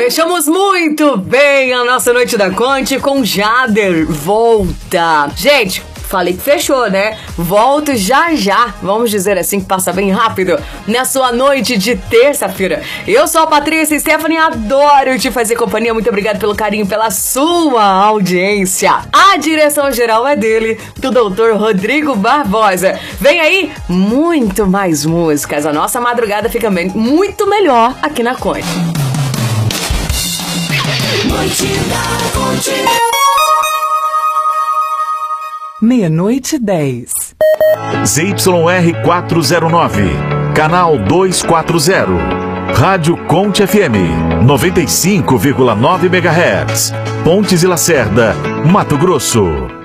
Fechamos muito bem a nossa Noite da Conte com Jader. Volta. Gente, falei que fechou, né? Volto já já, vamos dizer assim, que passa bem rápido, na sua noite de terça-feira. Eu sou a Patrícia Stephanie, adoro te fazer companhia. Muito obrigada pelo carinho, pela sua audiência. A direção geral é dele, do Dr. Rodrigo Barbosa. Vem aí muito mais músicas. A nossa madrugada fica muito melhor aqui na Conte. Noite da Conte. 00:10. ZYR 409, canal 240, Rádio Conte FM, 95,9 MHz, Pontes e Lacerda, Mato Grosso.